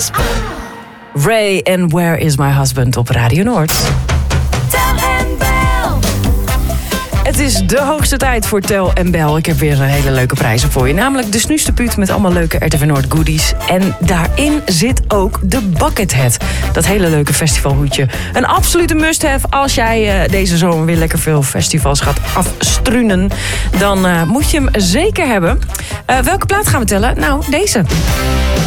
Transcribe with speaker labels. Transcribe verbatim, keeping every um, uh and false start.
Speaker 1: Ray and Where is My Husband op Radio Noord.
Speaker 2: Tel en Bel.
Speaker 1: Het is de hoogste tijd voor Tel en Bel. Ik heb weer een hele leuke prijzen voor je. Namelijk de snoesterpuut met allemaal leuke R T V Noord goodies. En daarin zit ook de Bucket Hat. Dat hele leuke festivalhoedje. Een absolute must-have als jij uh, deze zomer weer lekker veel festivals gaat afstruinen. Dan uh, moet je hem zeker hebben. Uh, welke plaat gaan we tellen? Nou, deze.